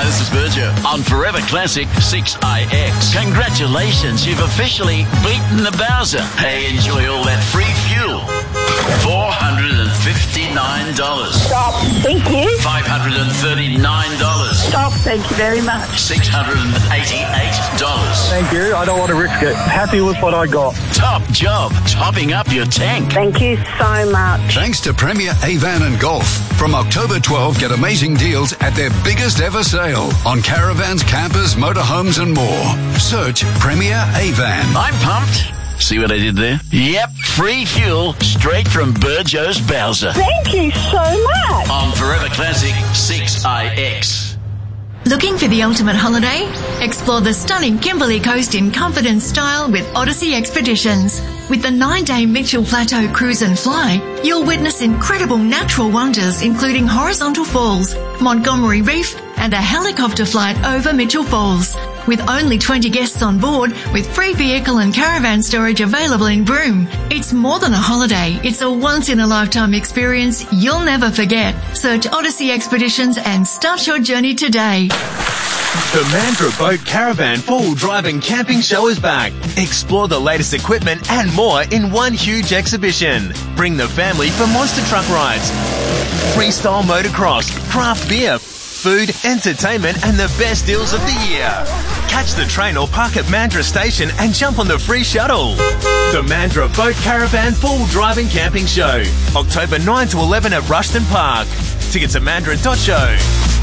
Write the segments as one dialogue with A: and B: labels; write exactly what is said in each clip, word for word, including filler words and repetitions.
A: Hi, this is Virgil on Forever Classic six I X. Congratulations, you've officially beaten the Bowser. Hey, enjoy all that free fuel. four hundred fifty-nine dollars.
B: Stop. Thank you.
A: five hundred thirty-nine dollars.
B: Stop. Thank you very much.
A: six hundred eighty-eight dollars.
C: Thank you. I don't want to risk it. Happy with what I got.
A: Top job, topping up your tank.
B: Thank you so much.
D: Thanks to Premier Avan and Golf. From October twelfth, get amazing deals at their biggest ever sale on caravans, campers, motorhomes and more. Search Premier Avan.
A: I'm pumped. See what I did there? Yep, free fuel straight from Burjo's Bowser.
B: Thank you so much.
A: On Forever Classic six I X.
E: Looking for the ultimate holiday? Explore the stunning Kimberley Coast in comfort and style with Odyssey Expeditions. With the nine-day Mitchell Plateau Cruise and Fly, you'll witness incredible natural wonders including horizontal falls, Montgomery Reef, and a helicopter flight over Mitchell Falls. With only twenty guests on board, with free vehicle and caravan storage available in Broome. It's more than a holiday. It's a once-in-a-lifetime experience you'll never forget. Search Odyssey Expeditions and start your journey today.
F: The Mandurah Boat Caravan Four-Wheel Drive and Camping Show is back. Explore the latest equipment and more in one huge exhibition. Bring the family for monster truck rides, freestyle motocross, craft beer, food, entertainment and the best deals of the year. Catch the train or park at Mandurah Station and jump on the free shuttle. The Mandurah Boat Caravan Four-Wheel Drive and Camping Show. October ninth to eleventh at Rushton Park. Tickets at mandurah dot show.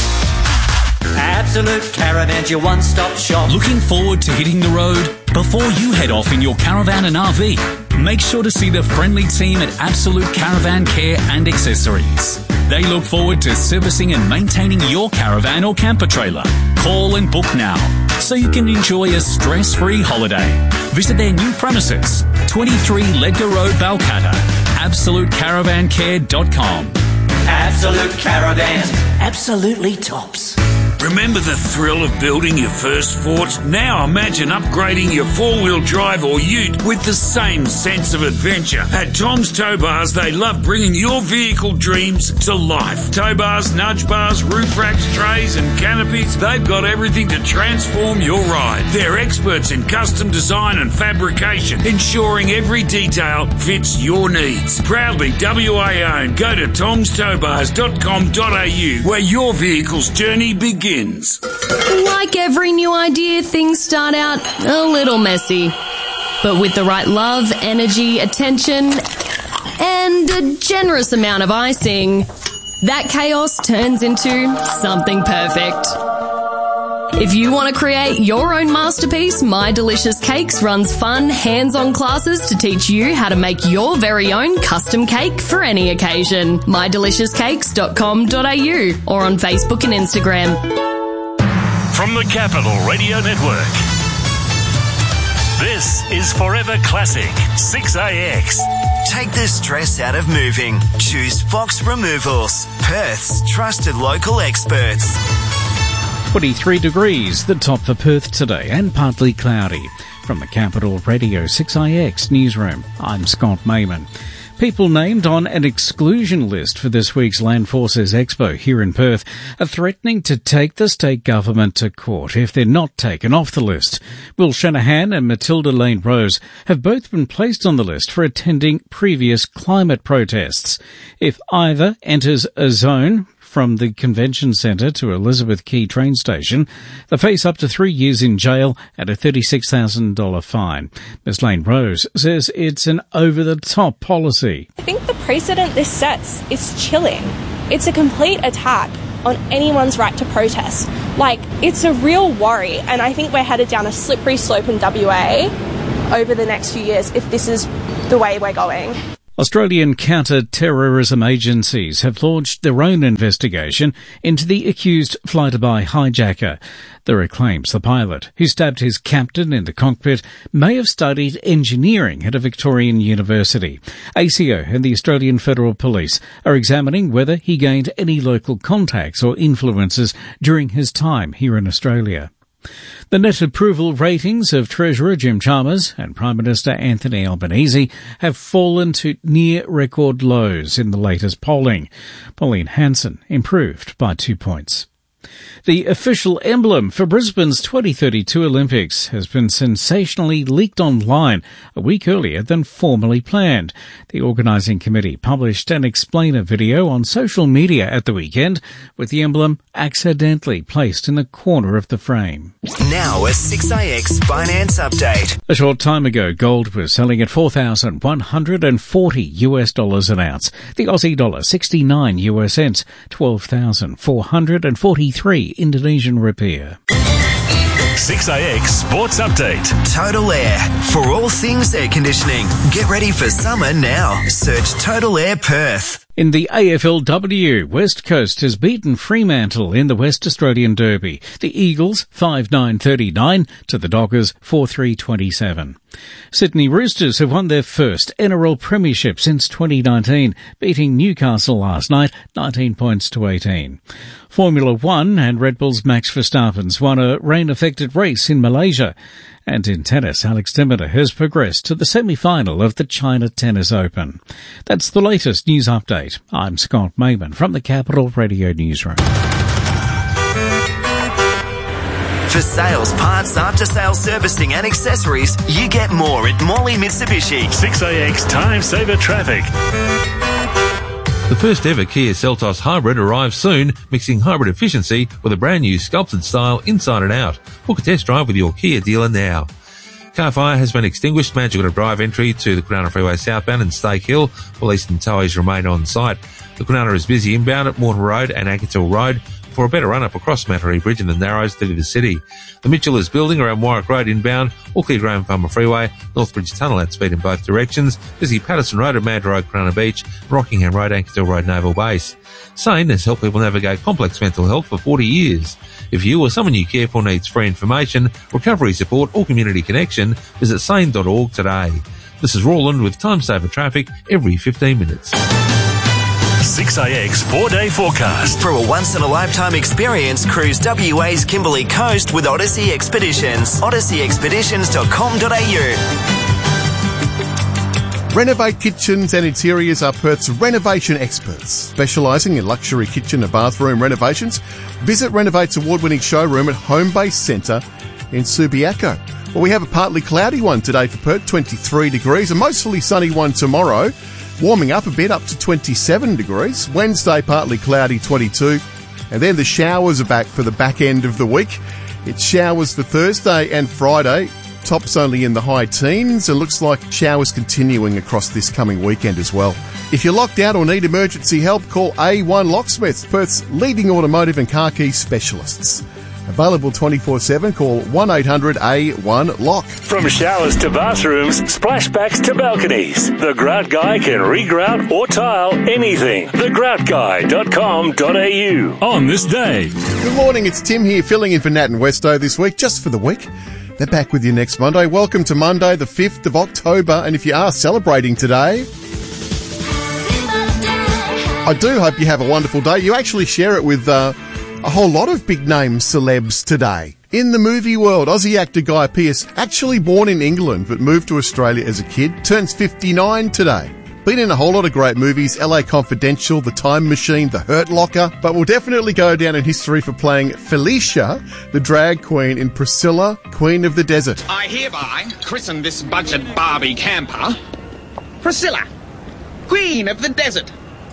G: Absolute Caravans, your one-stop shop.
H: Looking forward to hitting the road? Before you head off in your caravan and R V, make sure to see the friendly team at Absolute Caravan Care and Accessories. They look forward to servicing and maintaining your caravan or camper trailer. Call and book now so you can enjoy a stress-free holiday. Visit their new premises, twenty-three Ledger Road, Balcatta. absolute caravan care dot com.
G: Absolute Caravans. Absolutely tops.
I: Remember the thrill of building your first fort? Now imagine upgrading your four-wheel drive or ute with the same sense of adventure. At Tom's Tow Bars, they love bringing your vehicle dreams to life. Tow bars, nudge bars, roof racks, trays and canopies, they've got everything to transform your ride. They're experts in custom design and fabrication, ensuring every detail fits your needs. Proudly W A owned. Go to toms tow bars dot com dot a u where your vehicle's journey begins.
J: Like every new idea, things start out a little messy. But with the right love, energy, attention, and a generous amount of icing, that chaos turns into something perfect. If you want to create your own masterpiece, My Delicious Cakes runs fun, hands-on classes to teach you how to make your very own custom cake for any occasion. my delicious cakes dot com dot a u or on Facebook and Instagram.
K: From the Capital Radio Network, this is Forever Classic six A X.
L: Take the stress out of moving. Choose Fox Removals, Perth's trusted local experts.
M: twenty-three degrees, the top for Perth today, and partly cloudy. From the Capital Radio six I X newsroom, I'm Scott Mayman. People named on an exclusion list for this week's Land Forces Expo here in Perth are threatening to take the state government to court if they're not taken off the list. Will Shanahan and Matilda Lane Rose have both been placed on the list for attending previous climate protests. If either enters a zone from the convention centre to Elizabeth Quay train station, they face up to three years in jail and a thirty-six thousand dollars fine. Miz Lane Rose says it's an over-the-top policy.
N: I think the precedent this sets is chilling. It's a complete attack on anyone's right to protest. Like, it's a real worry, and I think we're headed down a slippery slope in W A over the next few years if this is the way we're going.
M: Australian counter-terrorism agencies have launched their own investigation into the accused Fly-Dubai hijacker. There are claims the pilot, who stabbed his captain in the cockpit, may have studied engineering at a Victorian university. A C O and the Australian Federal Police are examining whether he gained any local contacts or influences during his time here in Australia. The net approval ratings of Treasurer Jim Chalmers and Prime Minister Anthony Albanese have fallen to near record lows in the latest polling. Pauline Hanson improved by two points. The official emblem for Brisbane's twenty thirty-two Olympics has been sensationally leaked online a week earlier than formerly planned. The organising committee published an explainer video on social media at the weekend with the emblem accidentally placed in the corner of the frame.
L: Now a six A X finance update.
M: A short time ago, gold was selling at four thousand one hundred forty US dollars an ounce. The Aussie dollar sixty-nine US cents, twelve thousand four hundred forty-three Indonesian rupiah.
K: six A X Sports Update.
L: Total Air. For all things air conditioning. Get ready for summer now. Search Total Air Perth.
M: In the A F L W, West Coast has beaten Fremantle in the West Australian Derby. The Eagles five nine thirty-nine to the Dockers four three twenty-seven. Sydney Roosters have won their first N R L premiership since twenty nineteen, beating Newcastle last night nineteen points to eighteen. Formula One and Red Bull's Max Verstappen's won a rain-affected race in Malaysia. And in tennis, Alex de Minaur has progressed to the semi-final of the China Tennis Open. That's the latest news update. I'm Scott Mayman from the Capital Radio Newsroom.
L: For sales, parts, after-sales servicing and accessories, you get more at Morley Mitsubishi.
K: six A X Time Saver Traffic.
O: The first ever Kia Seltos Hybrid arrives soon, mixing hybrid efficiency with a brand new sculpted style inside and out. Book a test drive with your Kia dealer now. Car fire has been extinguished. Managed to drive entry to the Kwinana Freeway southbound and Stake Hill. Police and towies remain on site. The Kwinana is busy inbound at Morton Road and Anketil Road for a better run-up across Mattery Bridge in the Narrows to the city. The Mitchell is building around Warwick Road inbound, all clear Graham Farmer Freeway, Northbridge Tunnel at speed in both directions, busy Patterson Road at Mad Road, Cronulla Beach, Rockingham Road, Anketil Road, Naval Base. SANE has helped people navigate complex mental health for forty years. If you or someone you care for needs free information, recovery support or community connection, visit sane dot org today. This is Roland with Time Saver Traffic every fifteen minutes.
K: six A X four-day forecast.
L: For a once-in-a-lifetime experience, cruise W A's Kimberley Coast with Odyssey Expeditions. odyssey expeditions dot com dot a u.
P: Renovate Kitchens and Interiors are Perth's renovation experts, specialising in luxury kitchen and bathroom renovations. Visit Renovate's award-winning showroom at Homebase Centre in Subiaco. Well, we have a partly cloudy one today for Perth, twenty-three degrees, a mostly sunny one tomorrow, warming up a bit up to twenty-seven degrees. Wednesday, partly cloudy, twenty-two. And then the showers are back for the back end of the week. It's showers for Thursday and Friday. Tops only in the high teens, and looks like showers continuing across this coming weekend as well. If you're locked out or need emergency help, call A one Locksmiths, Perth's leading automotive and car key specialists. Available twenty-four seven, call one eight hundred A one lock.
K: From showers to bathrooms, splashbacks to balconies, the Grout Guy can regrout or tile anything. the grout guy dot com dot a u. On this day.
P: Good morning, it's Tim here, filling in for Nat and Westo this week, just for the week. They're back with you next Monday. Welcome to Monday, the fifth of October, and if you are celebrating today, I do hope you have a wonderful day. You actually share it with uh, a whole lot of big-name celebs today. In the movie world, Aussie actor Guy Pearce, actually born in England but moved to Australia as a kid, turns fifty-nine today. Been in a whole lot of great movies, L A Confidential, The Time Machine, The Hurt Locker, but will definitely go down in history for playing Felicia, the drag queen in Priscilla, Queen of the Desert.
Q: I hereby christen this budget Barbie camper Priscilla, Queen of the Desert.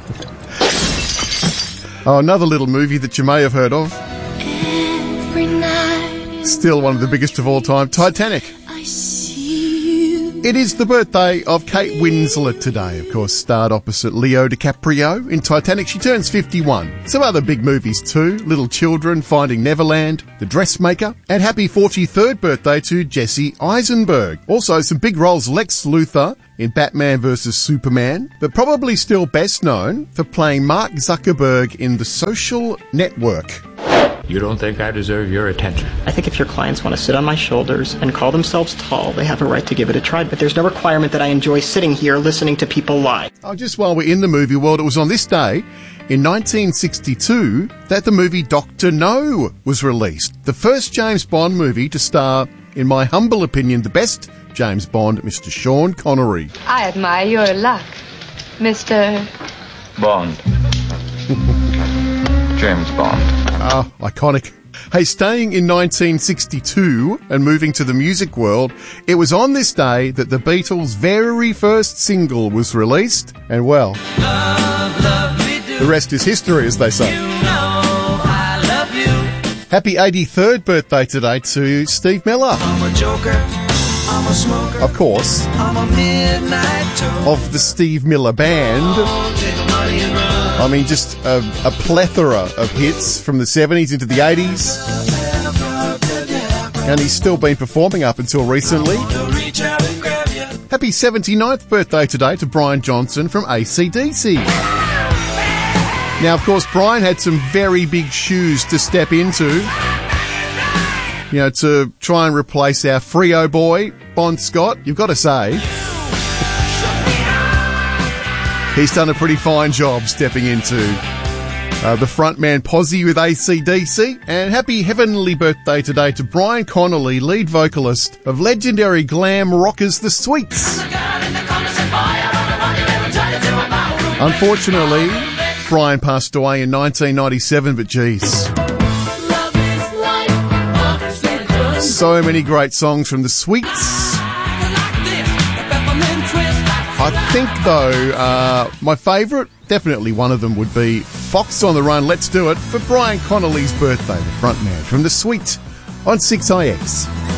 P: Oh, another little movie that you may have heard of.
R: Every night.
P: Still one of the biggest of all time, Titanic.
R: I see you.
P: It is the birthday of Kate Winslet today, of course, starred opposite Leo DiCaprio in Titanic. She turns fifty-one. Some other big movies too, Little Children, Finding Neverland, The Dressmaker, and happy forty-third birthday to Jesse Eisenberg. Also some big roles, Lex Luthor in Batman versus Superman, but probably still best known for playing Mark Zuckerberg in The Social Network.
S: You don't think I deserve your attention?
T: I think if your clients want to sit on my shoulders and call themselves tall, they have a right to give it a try, but there's no requirement that I enjoy sitting here listening to people lie.
P: Oh, just while we're in the movie world, it was on this day in nineteen sixty-two that the movie Doctor No was released. The first James Bond movie to star, in my humble opinion, the best James Bond, Mister Sean Connery.
U: I admire your luck, Mister
S: Bond. James Bond.
P: Ah, iconic. Hey, staying in nineteen sixty-two and moving to the music world, it was on this day that the Beatles' very first single was released, and well, love, love the rest is history, as they say. You know I love you. Happy eighty-third birthday today to Steve Miller. I'm a joker, I'm a smoker, of course, I'm a midnight toker. Of the Steve Miller Band. Oh, take money and run. I mean, just a, a plethora of hits from the seventies into the eighties. And he's still been performing up until recently. Happy seventy-ninth birthday today to Brian Johnson from A C D C. Now, of course, Brian had some very big shoes to step into. You know, to try and replace our Freo boy, Bon Scott, you've got to say. He's done a pretty fine job stepping into uh, the frontman posse with A C D C. And happy heavenly birthday today to Brian Connolly, lead vocalist of legendary glam rockers The Sweets. Unfortunately, Brian passed away in nineteen ninety-seven, but geez. So many great songs from The Sweets. I think, though, uh, my favourite, definitely one of them, would be Fox on the Run, Let's Do It, for Brian Connolly's birthday, the frontman from The Sweet on six I X.